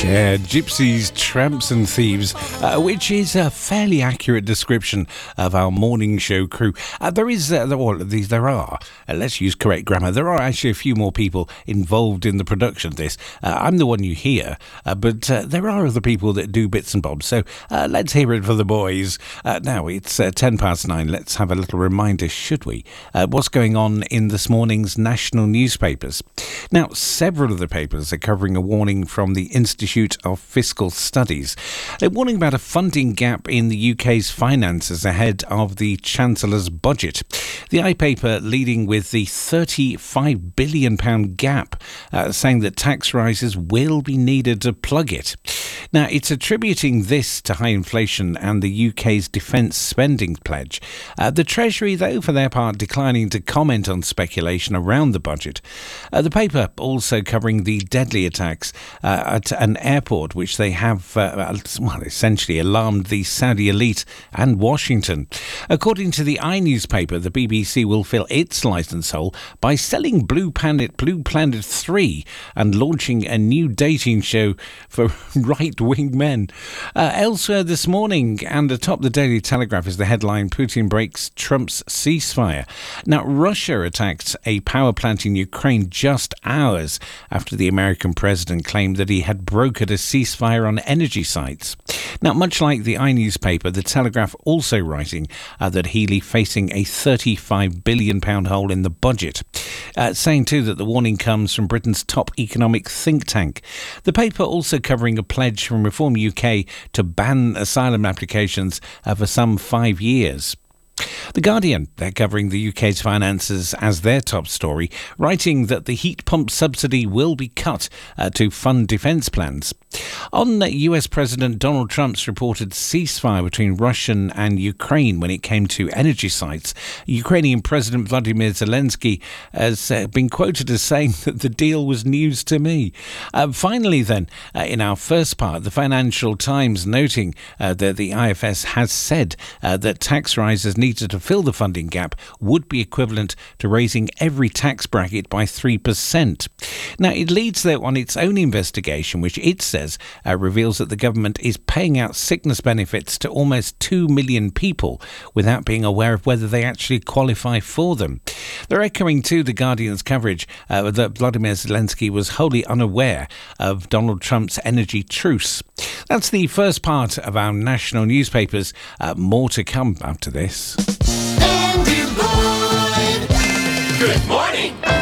Yeah, gypsies, tramps and thieves, which is a fairly accurate description of our morning show crew. There are, let's use correct grammar, there are actually a few more people involved in the production of this. I'm the one you hear, but there are other people that do bits and bobs, so let's hear it for the boys. Now, it's 9:10. Let's have a little reminder, should we? What's going on in this morning's national newspapers. Now, several of the papers are covering a warning from the Institute of Fiscal Studies. They're warning about a funding gap in the UK's finances ahead of the Chancellor's budget. The iPaper leading with the £35 billion gap, saying that tax rises will be needed to plug it. Now, it's attributing this to high inflation and the UK's defence spending pledge. The Treasury, though, for their part, declining to comment on speculation around the budget. The paper also covering the deadly attacks at an airport, which they have, essentially alarmed the Saudi elite and Washington. According to the iNewspaper, the BBC will fill its licence hole by selling Blue Planet 3 and launching a new dating show for right-wing men. Elsewhere this morning, and atop the Daily Telegraph, is the headline, Putin breaks Trump's ceasefire. Now, Russia attacked a power plant in Ukraine just hours after the American president claimed that he had brokered a ceasefire on energy sites. Now, much like the iNewspaper, the Telegraph also writing that Healey facing a £35 billion hole in the budget, saying too that the warning comes from Britain's top economic think tank. The paper also covering a pledge from Reform UK to ban asylum applications for some 5 years. The Guardian, they're covering the UK's finances as their top story, writing that the heat pump subsidy will be cut to fund defence plans. On US President Donald Trump's reported ceasefire between Russia and Ukraine when it came to energy sites, Ukrainian President Vladimir Zelensky has been quoted as saying that the deal was news to me. Finally then, in our first part, the Financial Times noting that the IFS has said that tax rises needed to fill the funding gap would be equivalent to raising every tax bracket by 3%. Now, it leads though on its own investigation, which it says reveals that the government is paying out sickness benefits to almost 2 million people without being aware of whether they actually qualify for them. They're echoing too the Guardian's coverage that Vladimir Zelensky was wholly unaware of Donald Trump's energy truce. That's the first part of our national newspapers. More to come after this. Andy Lloyd. Good morning.